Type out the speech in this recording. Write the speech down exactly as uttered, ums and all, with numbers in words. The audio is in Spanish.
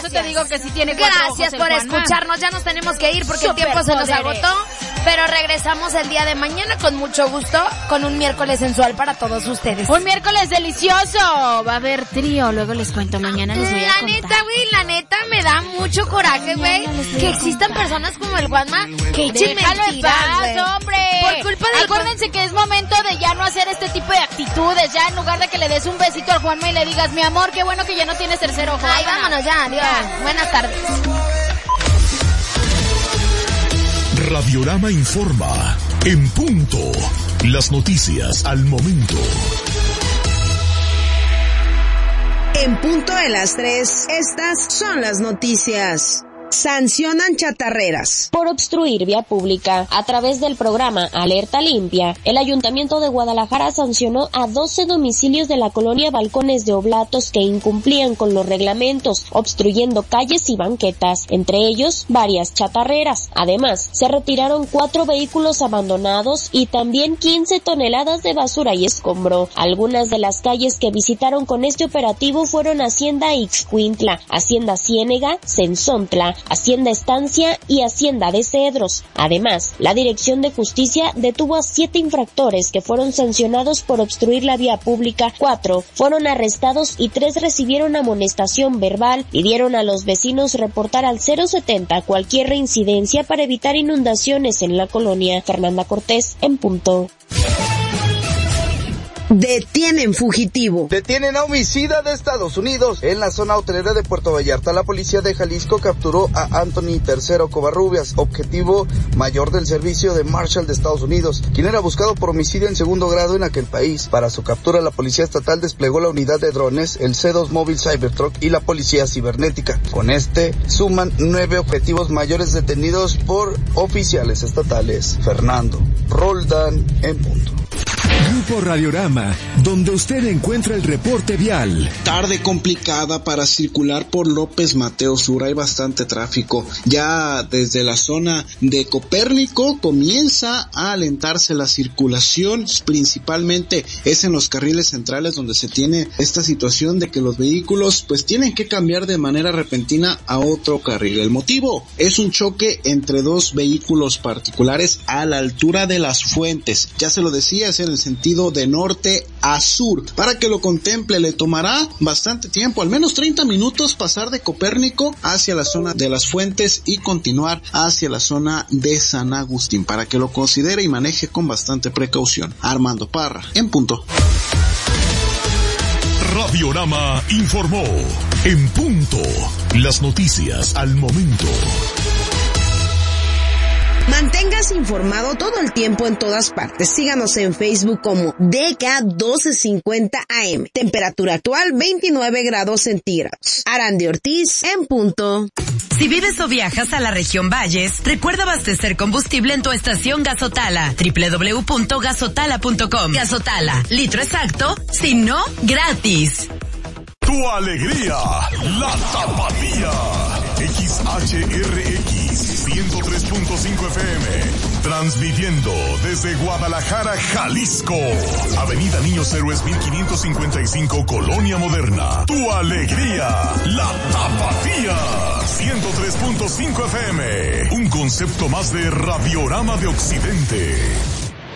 eso te digo que sí tiene cuatro Gracias por escucharnos. Ya nos tenemos que ir porque Super el tiempo se nos agotó. Pero regresamos el día de mañana con mucho gusto, con un miércoles sensual para todos ustedes. Un miércoles delicioso. Va a haber trío, luego les cuento mañana. Les voy a la contar. neta, güey, la neta me da mucho coraje, güey, que existan personas como el Juanma que echen mentiras, güey. Hombre. Por culpa de Acuérdense que es momento de ya no hacer este tipo de actitudes. Ya en lugar de que le des un besito al Juanma y le digas, mi amor, qué bueno que ya no tienes tercer ojo. Ay, vámonos ya, adiós. Ya. Buenas tardes. Radiorama informa. En punto. Las noticias al momento. En punto de las tres, estas son las noticias. Sancionan chatarreras. Por obstruir vía pública. A través del programa Alerta Limpia, el Ayuntamiento de Guadalajara sancionó a doce domicilios de la colonia Balcones de Oblatos que incumplían con los reglamentos, obstruyendo calles y banquetas, entre ellos varias chatarreras. Además, se retiraron cuatro vehículos abandonados y también quince toneladas de basura y escombro. Algunas de las calles que visitaron con este operativo fueron Hacienda Ixcuintla, Hacienda Ciénega, Cenzontla, Hacienda Estancia y Hacienda de Cedros. Además, la Dirección de Justicia detuvo a siete infractores que fueron sancionados por obstruir la vía pública, cuatro fueron arrestados y tres recibieron amonestación verbal. Pidieron a los vecinos reportar al cero setenta cualquier reincidencia para evitar inundaciones en la colonia. Fernanda Cortés, en punto. Detienen fugitivo. Detienen a homicida de Estados Unidos. En la zona hotelera de Puerto Vallarta, la policía de Jalisco capturó a Anthony Tercero Covarrubias, objetivo mayor del servicio de Marshall de Estados Unidos, quien era buscado por homicidio en segundo grado en aquel país. Para su captura, la policía estatal desplegó la unidad de drones, el C dos Mobile Cybertruck y la policía cibernética. Con este, suman nueve objetivos mayores detenidos por oficiales estatales. Fernando Roldán, en punto. Grupo Radiorama, donde usted encuentra el reporte vial. Tarde complicada para circular por López Mateos Sur, hay bastante tráfico. Ya desde la zona de Copérnico comienza a alentarse la circulación, principalmente es en los carriles centrales donde se tiene esta situación de que los vehículos pues tienen que cambiar de manera repentina a otro carril. El motivo es un choque entre dos vehículos particulares a la altura de Las Fuentes. Ya se lo decía, es en el sentido de norte a sur. Para que lo contemple, le tomará bastante tiempo, al menos treinta minutos, pasar de Copérnico hacia la zona de Las Fuentes y continuar hacia la zona de San Agustín, para que lo considere y maneje con bastante precaución. Armando Parra, en punto. Radiorama informó. En punto. Las noticias al momento. Manténgase informado todo el tiempo en todas partes. Síganos en Facebook como D K doce cincuenta A M. Temperatura actual veintinueve grados centígrados. Arandi Ortiz, en punto. Si vives o viajas a la región Valles, recuerda abastecer combustible en tu estación Gasotala. doble u doble u doble u punto gasotala punto com. Gasotala, litro exacto, si no, gratis. Tu alegría, la Tapatía. X H R X ciento tres punto cinco F M, transmitiendo desde Guadalajara, Jalisco. Avenida Niños Héroes mil quinientos cincuenta y cinco, Colonia Moderna. Tu alegría, la Tapatía. ciento tres punto cinco F M, un concepto más de Radiorama de Occidente.